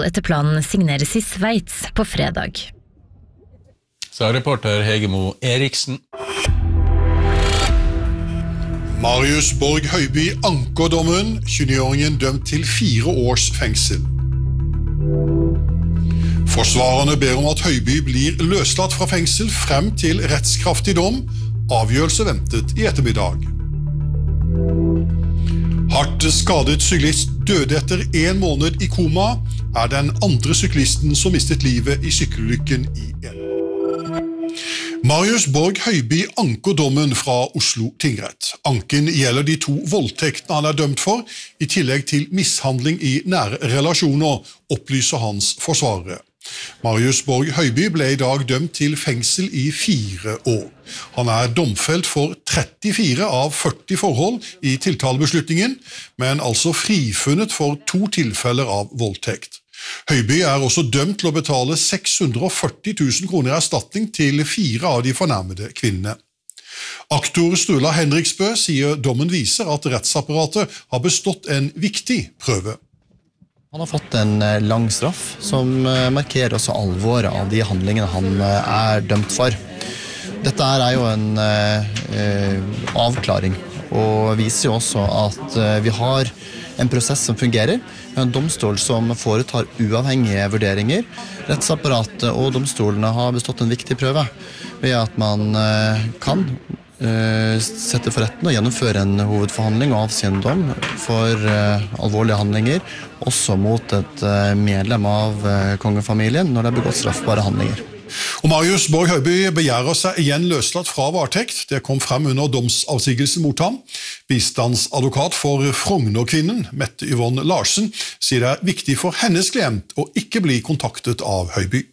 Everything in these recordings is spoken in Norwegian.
skal etter planen signeres I Sveits på fredag. Sa reporter Hegemo Eriksen. Marius Borg Høiby anker dommen, 29-åringen dømt til 4 års fengsel. Forsvarerne ber om at Høiby blir løslatt fra fengsel frem til rettskraftig dom, avgjørelse ventet I ettermiddag. Hardt skadet syklist døde etter 1 måned I koma, den andre syklisten som mistet livet I sykkelulykken I en. Marius Borg Høiby anker dommen fra Oslo tingrett. Anken gjelder de 2 voldtektene han dømt for, I tillegg til mishandling I nære relasjoner, opplyser hans forsvarere. Marius Borg Høiby ble I dag dømt til fengsel I 4 år. Han domfelt for 34 av 40 forhold I tiltalebeslutningen, men altså frifunnet for 2 tilfeller av voldtekt. Høiby også dømt til å betale 640 000 kroner erstatning til 4 av de fornærmede kvinnene. Aktor Sturla Henriksbø sier dommen viser at rettsapparatet har bestått en viktig prøve. Han har fått en lang straff som markerer også alvoret av de handlingene han dømt for. Dette jo en avklaring og viser jo også at vi har en prosess som fungerer, en domstol som foretar uavhengige vurderinger. Rettsapparatet og domstolene har bestått en viktig prøve ved at man kan sette for retten og gjennomføre en hovedforhandling og avsi en dom for alvorlige handlinger, også mot et medlem av kongefamilien når det begått straffbare handlinger. Og Marius Borg Høiby begjærer seg igjen løslatt fra varetekt. Det kom frem under domsavsigelsen mot ham. Bistandsadvokat for Frognerkvinnen, Mette Yvonne Larsen, sier det viktig for hennes klient å ikke bli kontaktet av Høiby.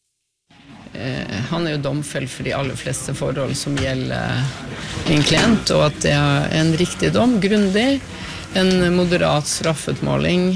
Han jo domfelt for de aller fleste forhold som gjelder min klient, og at det en riktig dom, grundig, en moderat straffutmåling,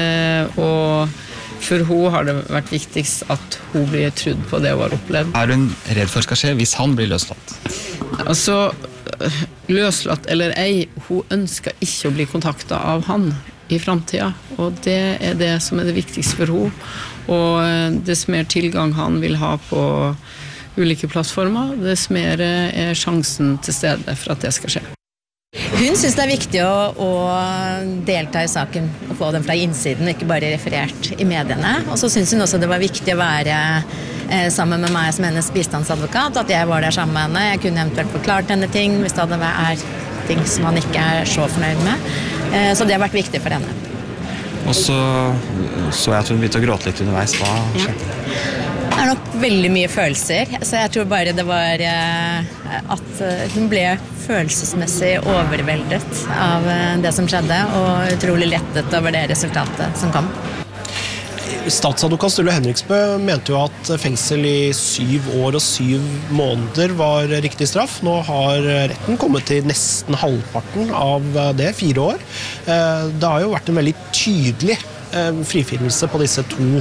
og for hun har det vært viktigst at hun blir trudd på det hun har opplevd. Hun redd for skal skje hvis han blir løslatt? Altså, løslatt eller ei, hun ønsker ikke å bli kontaktet av han I fremtiden, og det det som det viktigste for hun. Og dess mer tilgang han vil ha på ulike plattformer, dess mer sjansen til stede for at det skal skje. Hun synes det viktig å delta I saken og få den fra innsiden, ikke bare referert I mediene. Og så synes hun også det var viktig å være sammen med meg som hennes bistandsadvokat, at jeg var der sammen med henne. Jeg kunne eventuelt forklart henne ting hvis det hadde ting som han ikke så fornøyd med. Så det har vært viktig for henne. Og så jeg at hun begynte å gråte litt underveis. Hva skjedde? Det nok veldig mye følelser, så jeg tror bare det var at hun ble følelsesmessig overveldet av det som skjedde, og utrolig lettet over det resultatet som kom. Statsadvokat Sturla Henriksbø mente jo at fengsel I 7 år og 7 måneder var riktig straff. Nå har retten kommet til nesten halvparten av det, 4 år. Det har jo vært en veldig tydelig frifinnelse på disse 2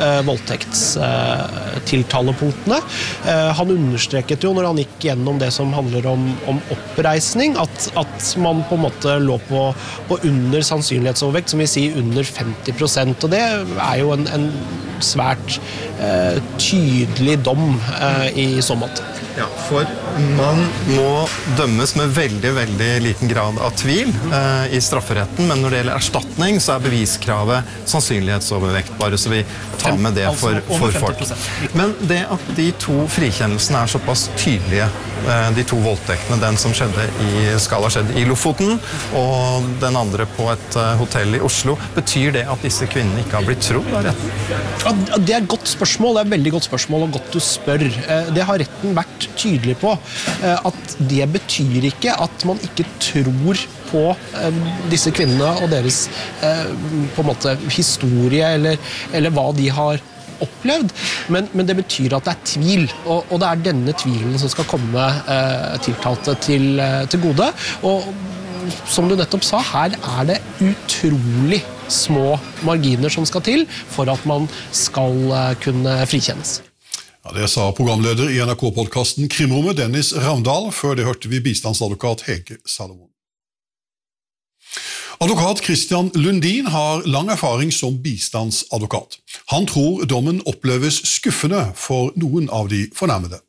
voldtektstiltalepunktene. Han understreket jo når han gikk gjennom det som handler om oppreisning, at man på en måte lå på under sannsynlighetsovervekt, som vi sier under 50%, og det jo en svært tydelig dom I så måte. Ja, for man må dømmes med veldig, veldig liten grad av tvil I strafferetten, men når det gjelder erstatning, så beviskravet sannsynlighetsovervekt, bare så vi tar med det for folk. Men det at de 2 frikjennelsene såpass tydelige, de 2 voldtektene, den som skal ha skjedd I Lofoten, og den andre på et hotell I Oslo, betyr det at disse kvinnene ikke har blitt trodd av retten? Ja, det et godt spørsmål, det et veldig godt spørsmål, og godt du spør. Det har retten vært tydelig på, at det betyr ikke at man ikke tror på disse kvinnene og deres på en måte historie eller hva de har opplevd, men det betyr at det tvil, og det denne tvilen som skal komme tiltalte til gode, og som du nettopp sa, her det utrolig små marginer som skal til for at man skal kunne frikjennes. Ja, det sa programleder I NRK-podcasten Krimrommet, Dennis Ravndal. Før det hørte vi bistandsadvokat Hege Salomon. Advokat Christian Lundin har lang erfaring som bistandsadvokat. Han tror dommen oppleves skuffende for noen av de fornærmede.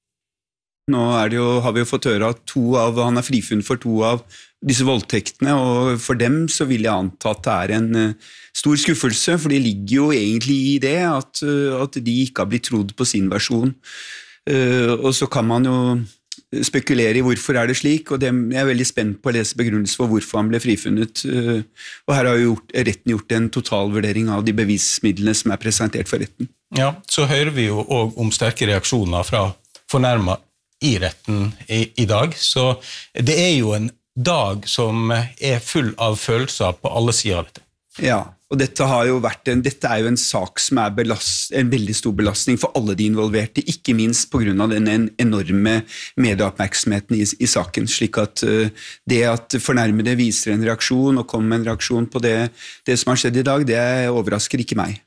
Nå har vi jo fått høre at han frifunnet for 2 av disse voldtektene, og for dem så vil jeg anta at det en stor skuffelse, for det ligger jo egentlig i det at de ikke har blitt trodd på sin versjon. Og så kan man jo spekulere i hvorfor det slik, og jeg veldig spent på å lese begrunnelse for hvorfor han ble frifunnet. Og her har jo retten gjort en totalvurdering av de bevismidlene som presentert for retten. Ja, så hører vi jo også om sterke reaksjoner fra fornærmet i retten i dag, så det jo en dag som full av følelser på alle sider av dette. Ja, og dette er jo en sak som en veldig stor belastning for alle de involverte, ikke minst på grunn av den enorme medieoppmerksomheten i saken, slik at det at fornærmede viser en reaksjon og kommer med en reaksjon på det som har skjedd i dag, det overrasker ikke meg.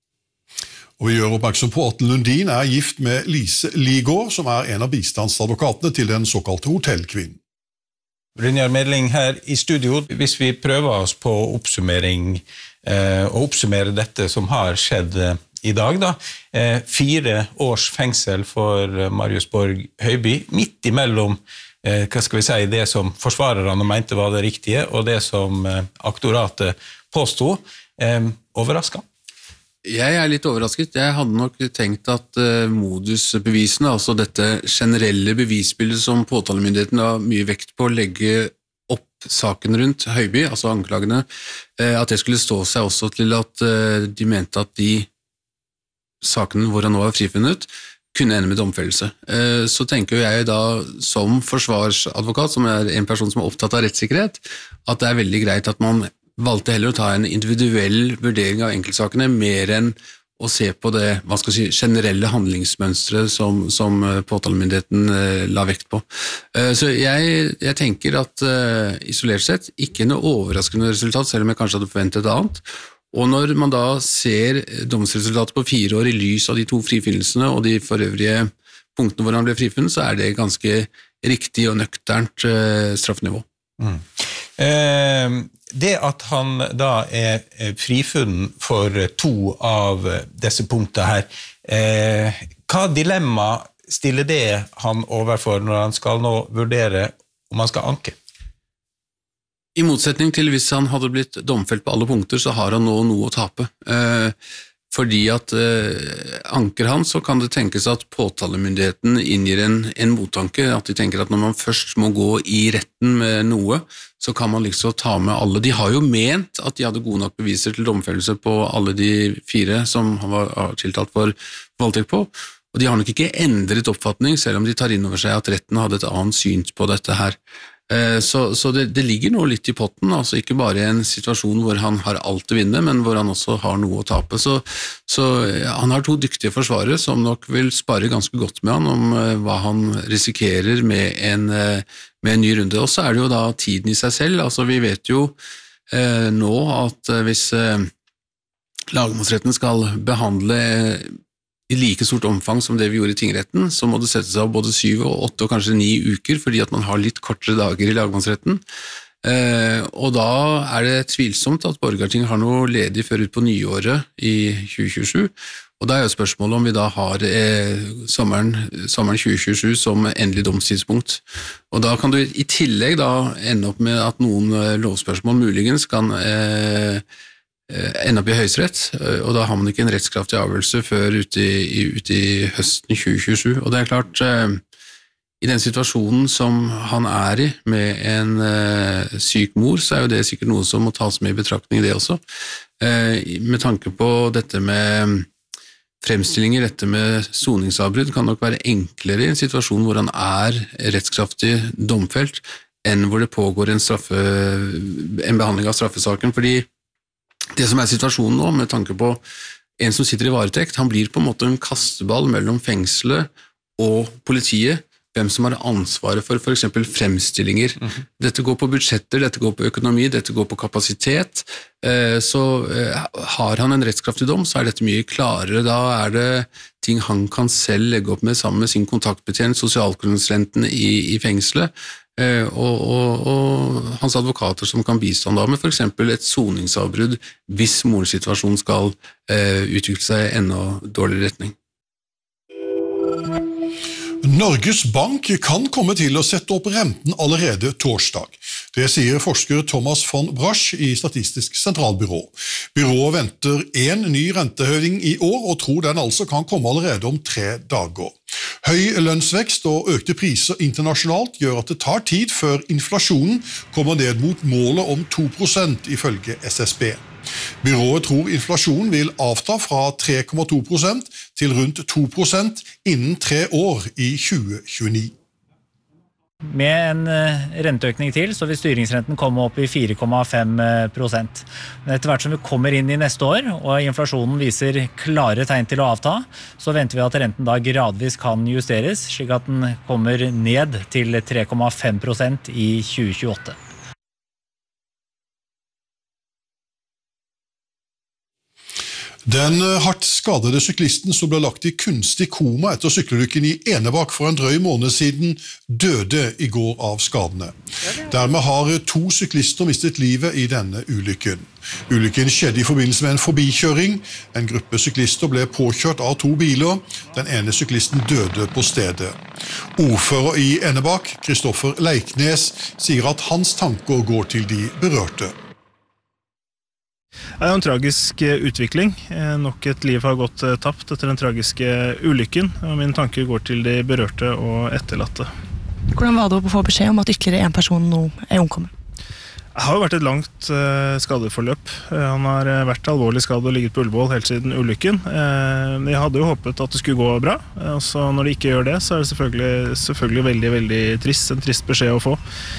Og vi gjør oppmerksom på at Lundin gift med Lise Ligård, som en av bistandsadvokatene til den såkalte hotellkvinnen. Brynjar Medling her i studio. Hvis vi prøver oss på oppsummering, og oppsummere dette som har skjedd i dag, 4 års fengsel for Marius Borg Høiby, midt imellom det som forsvarerne mente var det riktige, og det som aktoratet påstod. Overrasket? Jeg litt overrasket. Jeg hadde nok tenkt at modusbevisene, altså dette generelle bevisbildet som påtalemyndigheten har mye vekt på å legge opp saken rundt Høiby, altså anklagene, at det skulle stå seg også til at de mente at de sakene hvor han nå frifunnet, kunne ende med domfellelse. Så tenker jeg da som forsvarsadvokat, som en person som opptatt av rettssikkerhet, at det veldig greit at man valgte heller å ta en individuell vurdering av enkeltsakene, mer enn å se på det generelle handlingsmønstret som påtalemyndigheten la vekt på. Så jeg tenker at isolert sett ikke noe overraskende resultat, selv om jeg kanskje hadde forventet et annet. Og når man da ser domsresultatet på 4 år i lys av de 2 frifinnelsene og de forøvrige punktene hvor han ble frifunnet, så det ganske riktig og nøkternt straffenivå. Det at han da frifunnet for 2 av disse punktene her, hva dilemma stiller det han overfor når han skal nå vurdere om han skal anke? I motsetning til hvis han hadde blitt domfelt på alle punkter, så har han nå noe å tape. Fordi at anker han, så kan det tenkes at påtalemyndigheten inngir en mottanke, at de tenker at når man først må gå i retten med noe, så kan man liksom ta med alle. De har jo ment at de hadde gode nok beviser til domfellelse på alle de 4 som han var tiltalt for voldtekt på, og de har nok ikke endret oppfatning, selv om de tar inn over seg at retten hadde et annet syn på dette her. Så det ligger noe litt i potten, altså ikke bare en situasjon hvor han har alt å vinne, men hvor han også har noe å tape. Så han har 2 dyktige forsvarere som nok vil spare ganske godt med han om hva han risikerer med en ny runde. Og så det jo da tiden i seg selv, altså vi vet jo nå at hvis lagmannsretten skal behandle i like stort omfang som det vi gjorde i tingretten, så må det settes av både 7, 8 og kanskje 9 uker, fordi at man har litt kortere dager i lagmannsretten. Og da det tvilsomt at Borgarting har noe ledig før ut på nyåret i 2027, og da jo spørsmålet om vi da har sommeren 2027 som endelig domstidspunkt. Og da kan du i tillegg da ende opp med at noen lovspørsmål muligens kan ende opp i høyesterett, og da har man ikke en rettskraftig avgjørelse før ute i høsten 2027. Og det klart, i den situasjonen som han i, med en syk mor, så jo det sikkert noe som må tas med i betraktning det også. Med tanke på dette med fremstillinger, dette med soningsavbrudd, kan nok være enklere i en situasjon hvor han rettskraftig domfelt, enn hvor det pågår en behandling av straffesaken, fordi det som situasjonen nå, med tanke på en som sitter i varetekt, han blir på en måte en kasteball mellom fengselet og politiet, hvem som har ansvaret for eksempel fremstillinger. Dette går på budsjetter, dette går på økonomi, dette går på kapasitet. Så har han en rettskraftig dom, så dette mye klarere. Da det ting han kan selv legge opp med sammen med sin kontaktbetjent, sosialkonsulenten i fengselet, og hans advokater som kan bistå da med for eksempel et soningsavbrudd hvis morens situasjon skal utvikle seg i enda dårligere retning. Norges Bank kan komme til å sette opp renten allerede torsdag. Det sier forsker Thomas von Brasch i Statistisk sentralbyrå. Byrået venter en ny rentehøyning i år, og tror den altså kan komme allerede om 3 dager. Høy lønnsvekst og økte priser internasjonalt gjør at det tar tid før inflasjonen kommer ned mot målet om 2% ifølge SSB. Byrået tror inflasjonen vil avta fra 3,2% til rundt 2% innen 3 år i 2029. Med en renteøkning til, så vil styringsrenten komme opp i 4,5%. Men etter hvert som vi kommer inn i neste år, og inflasjonen viser klare tegn til å avta, så venter vi at renten da gradvis kan justeres, slik at den kommer ned til 3,5% i 2028. Den hardt skadede syklisten som ble lagt i kunstig koma etter sykkelulykken i Enebakk for en drøy måned siden, døde i går av skadene. Dermed har 2 syklister mistet livet i denne ulykken. Ulykken skjedde i forbindelse med en forbikjøring. En gruppe syklister ble påkjørt av 2 biler. Den ene syklisten døde på stedet. Ordfører i Enebakk, Kristoffer Leiknes, sier at hans tanker går til de berørte. Det er en tragisk utvikling. Nok et liv har gått tapt etter den tragiske ulykken, og mine tanker går til de berørte og etterlatte. Hvordan var det å få beskjed om at ytterligere en person nå er omkommet? Det har jo vært et langt skadeforløp. Han har vært alvorlig skadet og ligget på Ullevål helt siden ulykken. Jeg hadde jo håpet at det skulle gå bra, så når det ikke gjør det, så er det selvfølgelig veldig, veldig trist, en trist beskjed å få.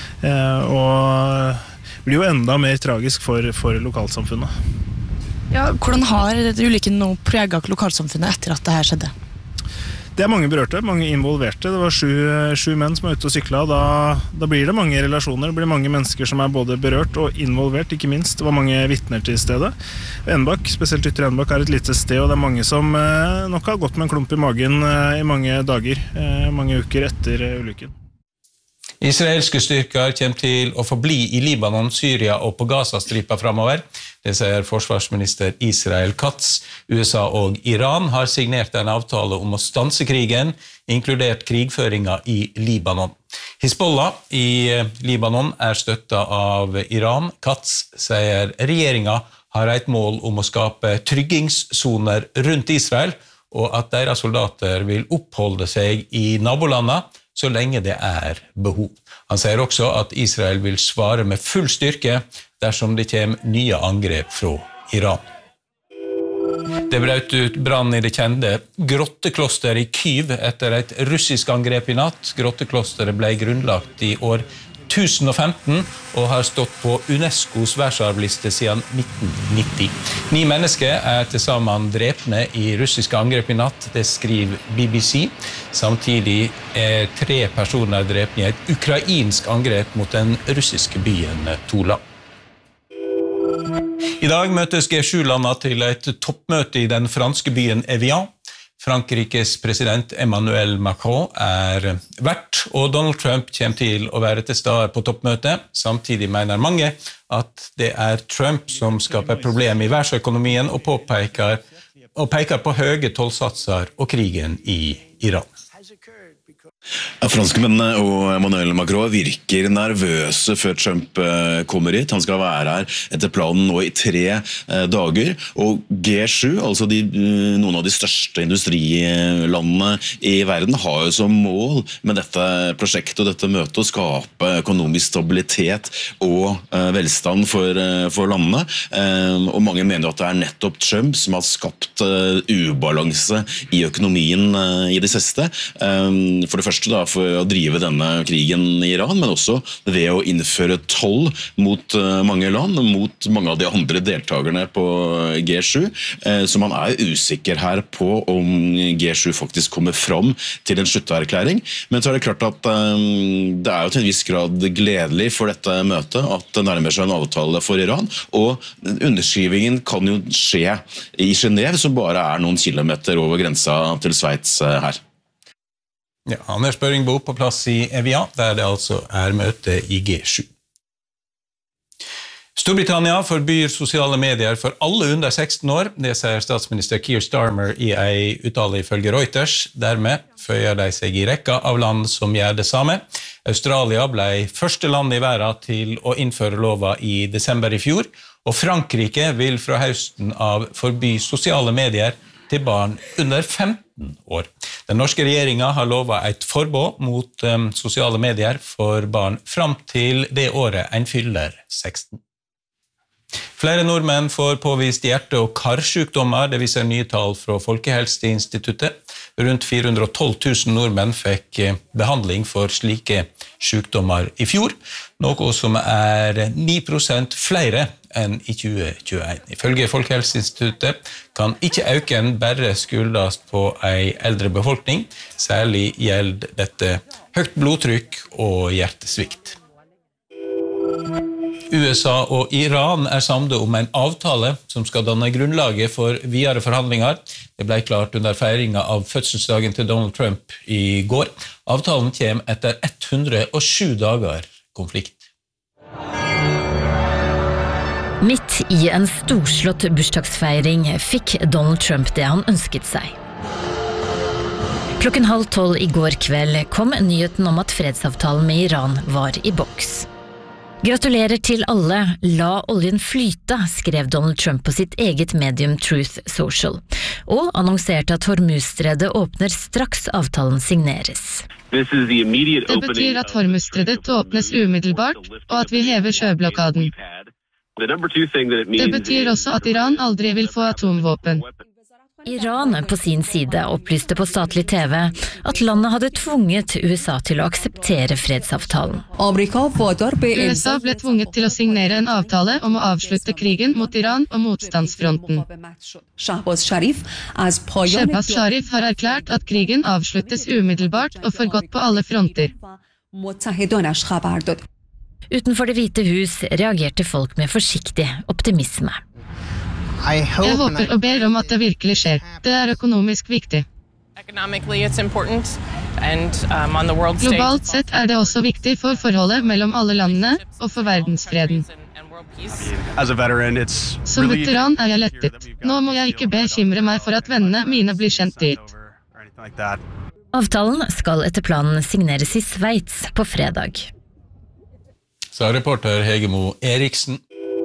Og det blir jo enda mer tragisk for lokalsamfunnet. Ja, hvordan har ulykken nå preget lokalsamfunnet etter at det her skjedde? Det er mange berørte, mange involverte. Det var 7 menn som var ute og sykla. Da blir det mange relasjoner, det blir mange mennesker som er både berørt og involvert, ikke minst. Det var mange vitner til stedet. Enebakk, spesielt Ytre Enebakk, er et lite sted, og det er mange som nok har gått med en klump i magen i mange dager, mange uker etter ulykken. Israelske styrker kommer til å forbli i Libanon, Syria og på Gazastripa fremover. Det sier forsvarsminister Israel Katz. USA og Iran har signert en avtale om å stanse krigen, inkludert krigføringen i Libanon. Hezbollah i Libanon er støttet av Iran. Katz sier regjeringen har et mål om å skape tryggingssoner rundt Israel, og at deres soldater vil oppholde seg i nabolandene så lenge det er behov. Han sier også at Israel vil svare med full styrke dersom det kommer nye angrep fra Iran. Det brøt ut brann i det kjente grotteklosteret i Kyiv etter et russisk angrep i natt. Grotteklosteret ble grunnlagt i år 1015 og har stått på UNESCOs verdensarvliste siden 1990. 9 mennesker er til sammen drepne i russiske angrep i natt, det skriver BBC. Samtidig er 3 personer drepne i et ukrainsk angrep mot den russiske byen Tula. I dag møtes G7-landene til et toppmøte i den franske byen Evian. Frankrikes president Emmanuel Macron er vert, og Donald Trump kommer til å være til stede på toppmøtet. Samtidig mener mange at det er Trump som skaper problem i verdensøkonomien og peker på høye tollsatser og krigen i Iran. Franskmennene og Emmanuel Macron virker nervøse før Trump kommer hit. Han skal være her etter planen nå i 3 dager. Og G7, altså noen av de største industrilandene i verden, har jo som mål med dette prosjektet og dette møtet å skape økonomisk stabilitet og velstand for landene. Og mange mener at det er nettopp Trump som har skapt ubalanse i økonomien i det siste. For det første da, for å drive denne krigen i Iran, men også ved å innføre toll mot mange land, mot mange av de andre deltakerne på G7, så man er usikker her på om G7 faktisk kommer fram til en slutterklæring. Men så er det klart at det er jo til en viss grad gledelig for dette møtet at det nærmer seg en avtale for Iran, og underskrivingen kan jo skje i Genève, som bare er noen kilometer over grensa til Sveits her. Ja, Anders Børingbo på plass i Evian, der det altså møte i G7. Storbritannia forbyr sosiale medier for alle under 16 år, det sier statsminister Keir Starmer i en uttale ifølge Reuters. Dermed føyer de seg i rekka av land som gjør det samme. Australia ble første land i verden til å innføre lova i desember i fjor, og Frankrike vil fra høsten av forby sosiale medier til barn under 15 år. Den norske regjeringen har lovet et forbud mot sosiale medier for barn fram til det året en fyller 16. Flere nordmenn får påvist hjerte- og karsykdommer, det viser nye tall fra Folkehelseinstituttet. Rundt 412 000 nordmenn fikk behandling for slike sykdommer i fjor, noe som 9% flere enn i 2021. Ifølge Folkehelseinstituttet kan ikke øken bare skyldes på en eldre befolkning, særlig gjelder dette høyt blodtrykk og hjertesvikt. USA og Iran samlet om en avtale som skal danne grunnlaget for videre forhandlinger. Det ble klart under feiringen av fødselsdagen til Donald Trump i går. Avtalen kommer etter 107 dager konflikt. Midt i en storslått bursdagsfeiring fikk Donald Trump det han ønsket seg. 11:30 i går kveld kom nyheten om at fredsavtalen med Iran var i boks. Gratulerer til alle, la oljen flyte, skrev Donald Trump på sitt eget medium Truth Social, og annonserte at Hormuzstredet åpner straks avtalen signeres. Det betyr at Hormuzstredet åpnes umiddelbart, og at vi hever sjøblokaden. Det betyr også at Iran aldri vil få atomvåpen. Iran på sin side opplyste på statlig TV at landet hadde tvunget USA til å akseptere fredsavtalen. USA ble tvunget til å signere en avtale om å avslutte krigen mot Iran og motstandsfronten. Shehbaz Sharif har erklært at krigen avsluttes umiddelbart og for godt på alle fronter. Utenfor Det hvite hus reagerte folk med forsiktig optimisme. Jeg håper og ber om at det virkelig skjer. Det økonomisk viktig. Globalt sett det også viktig for forholdet mellom alle landene og for verdensfreden. Som veteran jeg lettet. Nå må jeg ikke bekymre meg for at vennene mine blir sendt dit. Avtalen skal etter planen signeres i Sveits på fredag. Sa reporter Hegemo Eriksen.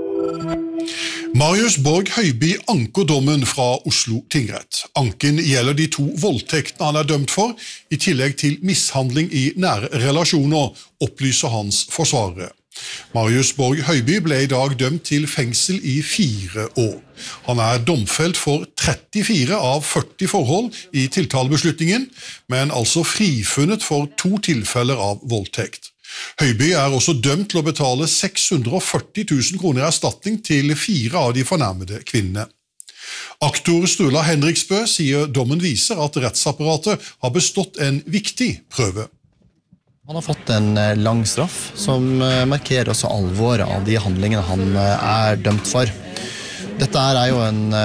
Marius Borg Høiby anker dommen fra Oslo tingrett. Anken gjelder de 2 voldtektene han dømt for, i tillegg til mishandling i nære relasjoner, opplyser hans forsvarere. Marius Borg Høiby ble i dag dømt til fengsel i 4 år. Han domfelt for 34 av 40 forhold i tiltalebeslutningen, men altså frifunnet for 2 tilfeller av voldtekt. Høiby også dømt til å betale 640 000 kroner i erstatning til 4 av de fornærmede kvinnene. Aktor Sturla Henriksbø sier dommen viser at rettsapparatet har bestått en viktig prøve. Han har fått en lang straff som markerer også alvoret av de handlingene han dømt for. Dette jo en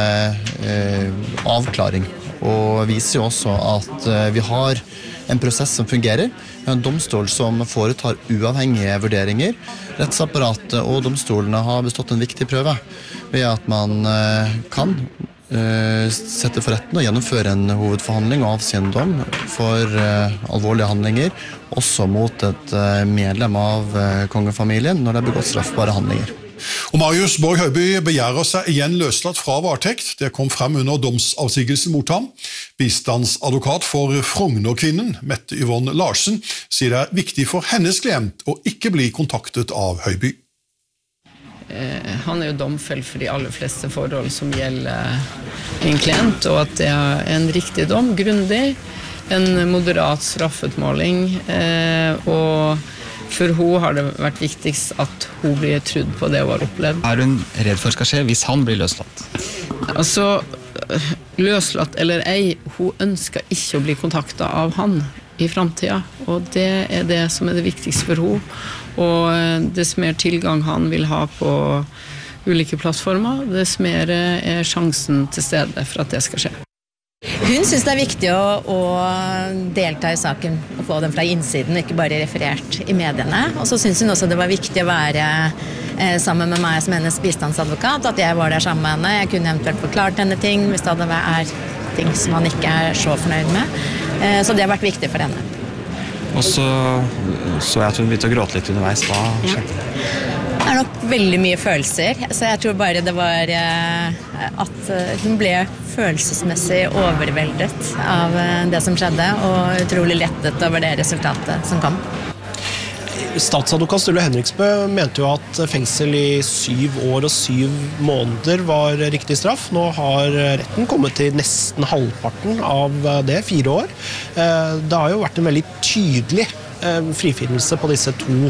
avklaring, og viser jo også at vi har en prosess som fungerer, en domstol som foretar uavhengige vurderinger. Rettsapparatet og domstolene har bestått en viktig prøve ved at man kan sette for retten og gjennomføre en hovedforhandling og avsi en dom for alvorlige handlinger, også mot et medlem av kongefamilien når det begått straffbare handlinger. Og Marius Borg Høiby begjærer seg igjen løslatt fra varetekt. Det kom frem under domsavsigelsen mot ham. Bistandsadvokat for Frognerkvinnen, Mette Yvonne Larsen, sier det viktig for hennes klient å ikke bli kontaktet av Høiby. Han jo domfelt for de aller fleste forhold som gjelder en klient, og at det en riktig dom, grundig, en moderat straffutmåling, og for hun har det vært viktigst at hun blir trudd på det hun har opplevd. Hun redd for skal skje hvis han blir løslatt? Altså, løslatt eller ei, hun ønsker ikke å bli kontaktet av han i fremtiden, og det det som det viktigste for hun. Og dess mer tilgang han vil ha på ulike plattformer, dess mer sjansen til stede for at det skal skje. Hun synes det viktig å delta i saken og få den fra innsiden, ikke bare referert i mediene. Og så synes hun også det var viktig å være sammen med meg som hennes bistandsadvokat, at jeg var der sammen med henne. Jeg kunne eventuelt forklart henne ting hvis det er ting som han ikke så fornøyd med. Så det har vært viktig for henne. Og så jeg at hun begynte å gråte litt underveis. Hva skjedde? Det nok veldig mye følelser, så jeg tror bare det var at hun ble følelsesmessig overveldet av det som skjedde, og utrolig lettet over det resultatet som kom. Statsadvokat Sturle Henriksbø mente jo at fengsel i 7 år og 7 måneder var riktig straff. Nå har retten kommet til nesten halvparten av det, 4 år. Det har jo vært en veldig tydelig frifinnelse på disse 2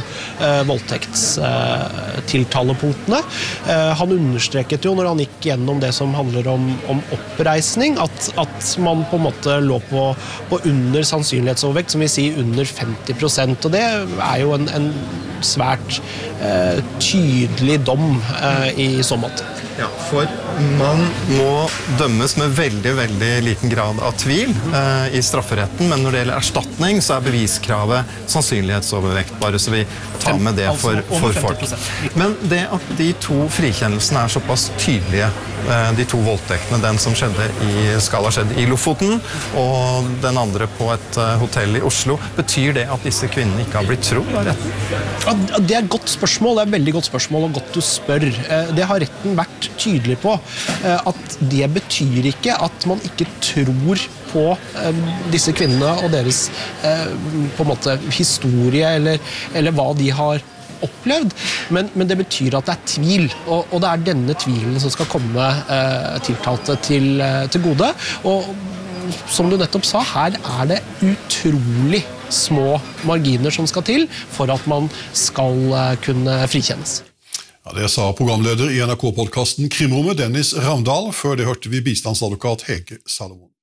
voldtektstiltalepunktene. Han understreket jo når han gikk gjennom det som handler om oppreisning, at man på en måte lå på under sannsynlighetsovervekt, som vil si under 50%, og det er jo en svært tydelig dom i så måte. Ja, for man må dømmes med veldig, veldig liten grad av tvil i strafferetten, men når det gjelder erstatning, så er beviskravet sannsynlighetsovervekt, bare så vi tar med det for folk. Men det at de 2 frikjennelsene er såpass tydelige, de 2 voldtektene, den som skal ha skjedd i Lofoten, og den andre på et hotell i Oslo, betyr det at disse kvinnene ikke har blitt trodd av retten? Ja, det er et godt spørsmål, det er et veldig godt spørsmål, og godt du spør. Det har retten vært tydelig på, at det betyr ikke at man ikke tror på disse kvinnene og deres på en måte historie eller hva de har opplevd, men det betyr at det er tvil, og det er denne tvilen som skal komme tiltalte til gode, og som du nettopp sa, her er det utrolig små marginer som skal til for at man skal kunne frikjennes. Ja, det sa programleder i NRK-podcasten Krimrommet, Dennis Ravndal. Før det hørte vi bistandsadvokat Hege Salomon.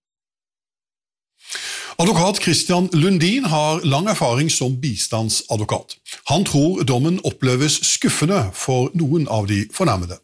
Advokat Christian Lundin har lang erfaring som bistandsadvokat. Han tror dommen oppleves skuffende for noen av de fornærmede.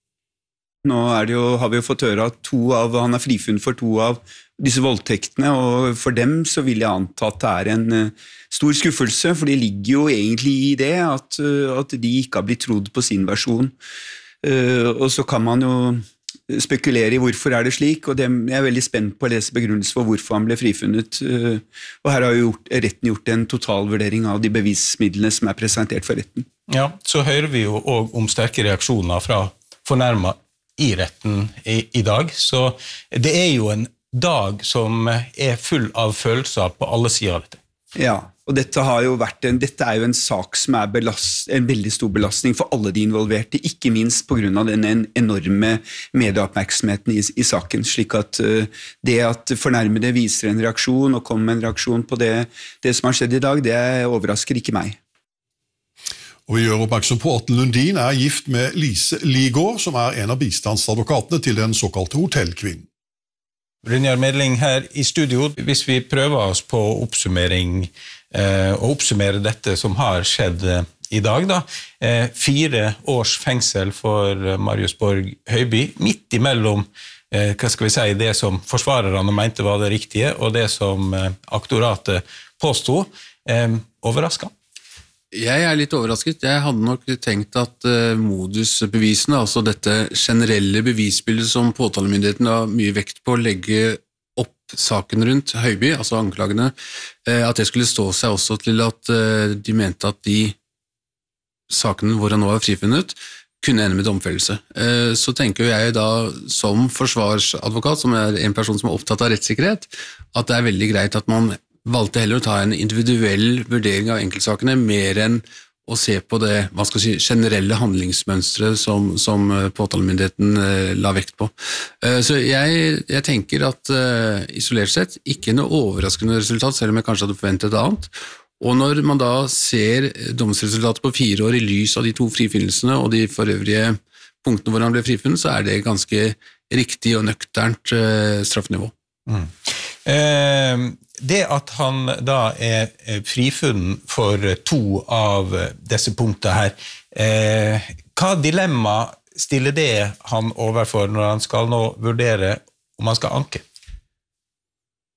Nå har vi jo fått høre at han er frifunnet for 2 av disse voldtektene, og for dem så vil jeg anta at det er en stor skuffelse, for det ligger jo egentlig i det at de ikke har blitt trodd på sin versjon. Og så kan man jo spekulere i hvorfor er det slik, og jeg er veldig spent på å lese begrunnelse for hvorfor han ble frifunnet. Og her har jo retten gjort en totalvurdering av de bevismidlene som er presentert for retten. Ja, så hører vi jo også om sterke reaksjoner fra fornærmet i retten i dag, så det er jo en dag som er full av følelser på alle sider av dette. Ja, og dette er jo en sak som er en veldig stor belastning for alle de involverte, ikke minst på grunn av den enorme medieoppmerksomheten i saken, slik at det at fornærmede viser en reaksjon og kommer med en reaksjon på det som har skjedd i dag, det overrasker ikke meg. Og vi gjør oppmerksom på at Lundin er gift med Lise Ligård, som er en av bistandsadvokatene til den såkalte hotellkvinnen. Brynjar Medling her i studio. Hvis vi prøver oss på oppsummering og oppsummere dette som har skjedd i dag, 4 års fengsel for Marius Borg Høiby, midt imellom det som forsvarerne mente var det riktige, og det som aktoratet påstod. Overrasket? Jeg er litt overrasket. Jeg hadde nok tenkt at modusbevisene, altså dette generelle bevisbildet som påtalemyndigheten har mye vekt på å legge opp saken rundt Høiby, altså anklagene, at det skulle stå seg også til at de mente at de sakene hvor han nå er frifunnet, kunne ende med domfellelse. Så tenker jeg da som forsvarsadvokat, som er en person som er opptatt av rettssikkerhet, at det er veldig greit at man valgte heller å ta en individuell vurdering av enkeltsakene, mer enn å se på det generelle handlingsmønstret som påtalemyndigheten la vekt på. Så jeg tenker at isolert sett ikke noe overraskende resultat, selv om jeg kanskje hadde forventet et annet. Og når man da ser domsresultatet på 4 år i lys av de 2 frifinnelsene og de forøvrige punktene hvor han ble frifunnet, så er det ganske riktig og nøkternt straffnivå. Det at han da er frifunnet for 2 av disse punktene her, hva dilemma stiller det han overfor når han skal nå vurdere om han skal anke?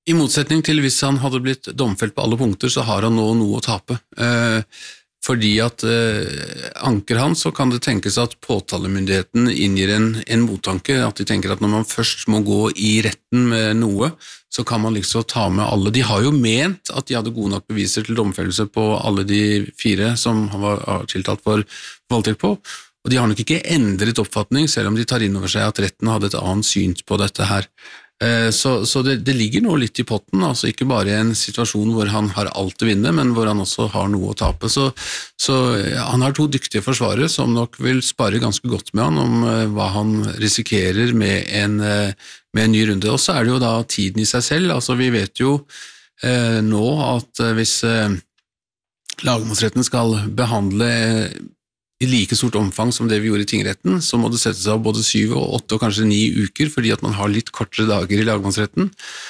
I motsetning til hvis han hadde blitt domfelt på alle punkter, så har han nå noe å tape. Fordi at anker han, så kan det tenkes at påtalemyndigheten inngir en mottanke, at de tenker at når man først må gå i retten med noe, så kan man liksom ta med alle. De har jo ment at de hadde gode nok beviser til domfellelse på alle de 4 som han var tiltalt for voldtekt på, og de har nok ikke endret oppfatning, selv om de tar inn over seg at retten hadde et annet syn på dette her. Så det ligger nå litt i potten, altså ikke bare i en situasjon hvor han har alt å vinne, men hvor han også har noe å tape. Så han har 2 dyktige forsvarere som nok vil spare ganske godt med han om hva han risikerer med en ny runde. Og så er det jo da tiden i seg selv, altså vi vet jo nå at hvis lagmannsretten skal behandle i like stort omfang som det vi gjorde i tingretten, så må det settes av både 7, 8 og kanskje 9 uker, fordi at man har litt kortere dager i lagmannsretten.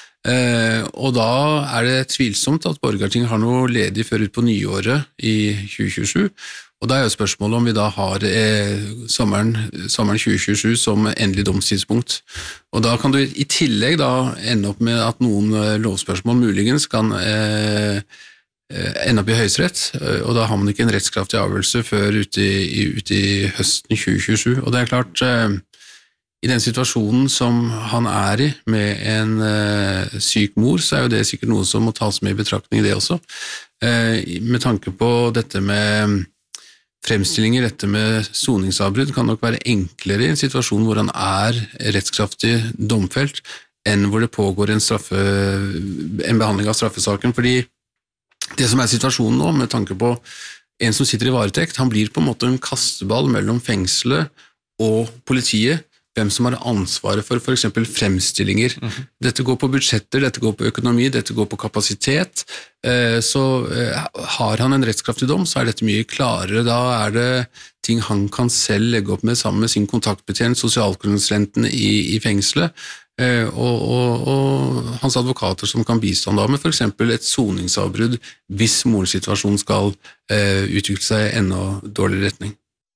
Og da er det tvilsomt at Borgarting har noe ledig før ut på nyåret i 2027, og da er jo spørsmålet om vi da har sommeren 2027 som endelig domstidspunkt. Og da kan du i tillegg da ende opp med at noen lovspørsmål muligens kan ende opp i høyesterett, og da har man ikke en rettskraftig avgjørelse før ute i høsten 2027. Og det er klart, i den situasjonen som han er i, med en syk mor, så er jo det sikkert noe som må tas med i betraktning det også. Med tanke på dette med fremstillinger, dette med soningsavbrudd, kan nok være enklere i en situasjon hvor han er rettskraftig domfelt, enn hvor det pågår en behandling av straffesaken, fordi det som er situasjonen nå, med tanke på en som sitter i varetekt, han blir på en måte en kasteball mellom fengselet og politiet, hvem som har ansvaret for eksempel fremstillinger. Dette går på budsjetter, dette går på økonomi, dette går på kapasitet, så har han en rettskraftig dom, så er dette mye klarere. Da er det ting han kan selv legge opp med sammen med sin kontaktbetjent, sosialkonsulenten i fengselet, og hans advokater som kan bistå da med for eksempel et soningsavbrudd hvis morsituasjonen skal utvikle seg i enda dårligere retning.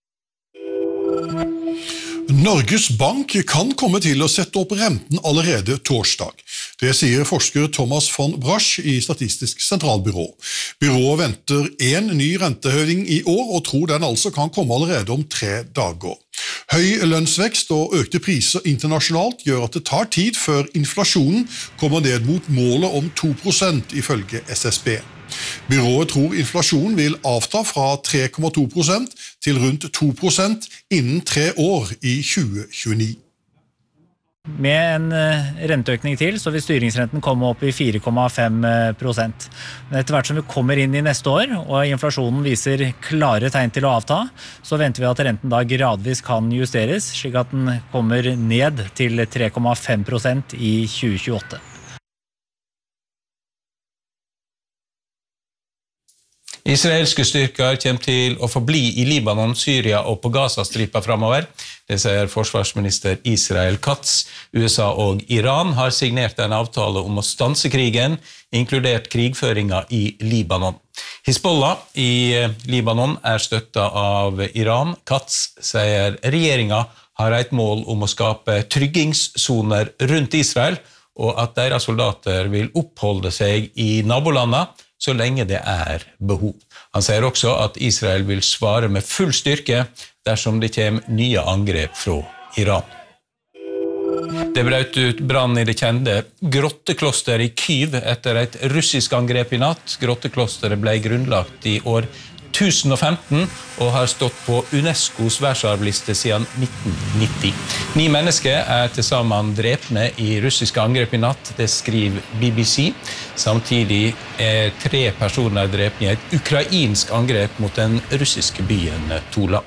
Norges Bank kan komme til å sette opp renten allerede torsdag. Det sier forsker Thomas von Brasch i Statistisk sentralbyrå. Byrået venter en ny rentehøyning i år, og tror den altså kan komme allerede om 3 dager. Høy lønnsvekst og økte priser internasjonalt gjør at det tar tid før inflasjonen kommer ned mot målet om 2% ifølge SSB. Byrået tror inflasjonen vil avta fra 3,2% til rundt 2% innen 3 år i 2029. Med en renteøkning til, så vil styringsrenten komme opp i 4,5%. Men etter hvert som vi kommer inn i neste år, og inflasjonen viser klare tegn til å avta, så venter vi at renten da gradvis kan justeres, slik at den kommer ned til 3,5% i 2028. Israelske styrker kommer til å forbli i Libanon, Syria og på Gazastripa fremover. Det sier forsvarsminister Israel Katz. USA og Iran har signert en avtale om å stanse krigen, inkludert krigføringen i Libanon. Hizbollah i Libanon er støttet av Iran. Katz sier regjeringen har et mål om å skape tryggingssoner rundt Israel, og at deres soldater vil oppholde seg i nabolandene så lenge det er behov. Han sier også at Israel vil svare med full styrke dersom det kommer nye angrep fra Iran. Det brøt ut brann i det kjente grotteklosteret i Kyiv etter et russisk angrep i natt. Grotteklosteret ble grunnlagt i år 1015 og har stått på UNESCOs verdensarvliste siden 1990. 9 mennesker er til sammen drepne i russiske angrep i natt, det skriver BBC. Samtidig er 3 personer drepne i et ukrainsk angrep mot den russiske byen Tula.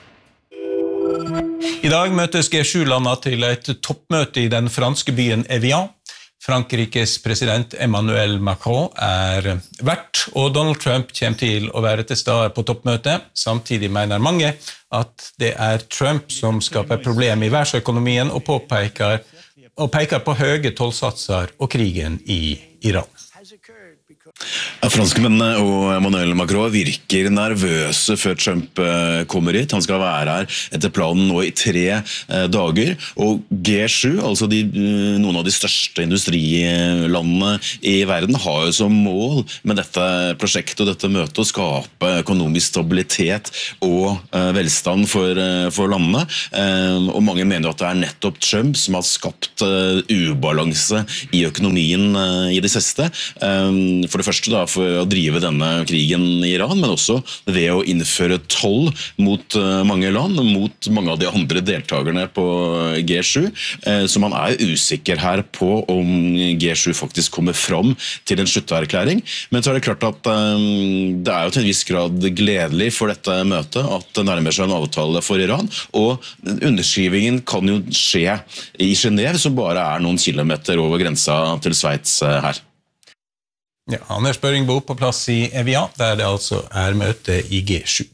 I dag møtes G7-landene til et toppmøte i den franske byen Evian. Frankrikes president Emmanuel Macron er vert, og Donald Trump kommer til å være til stede på toppmøtet. Samtidig mener mange at det er Trump som skaper problem i verdensøkonomien og peker på høye tollsatser og krigen i Iran. Franskmennene og Emmanuel Macron virker nervøse før Trump kommer hit. Han skal være her etter planen nå i 3 dager. Og G7, altså noen av de største industrilandene i verden, har jo som mål med dette prosjektet og dette møtet å skape økonomisk stabilitet og velstand for landene. Og mange mener at det nettopp Trump som har skapt ubalanse i økonomien i det siste. For det første da, for å drive denne krigen i Iran, men også ved å innføre toll mot mange land, mot mange av de andre deltakerne på G7, så man usikker her på om G7 faktisk kommer fram til en slutterklæring. Men så det klart at det jo til en viss grad gledelig for dette møtet at det nærmer seg en avtale for Iran, og underskrivingen kan jo skje i Genève, som bare noen kilometer over grensa til Sveits her. Ja, Anders Børingbo på plass i Evian, der det altså møte i G7.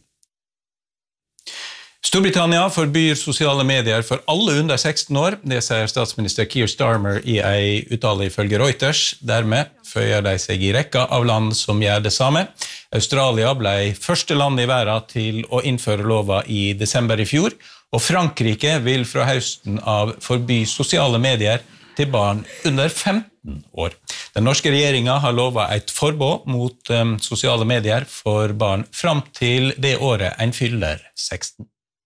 Storbritannia forbyr sosiale medier for alle under 16 år, det sier statsminister Keir Starmer i en uttale ifølge Reuters. Dermed føyer de seg i rekka av land som gjør det samme. Australia ble første land i verden til å innføre lova i desember i fjor, og Frankrike vil fra høsten av forby sosiale medier til barn under 15 år. Den norske regjeringen har lovet et forbud mot sosiale medier for barn fram til det året en fyller 16.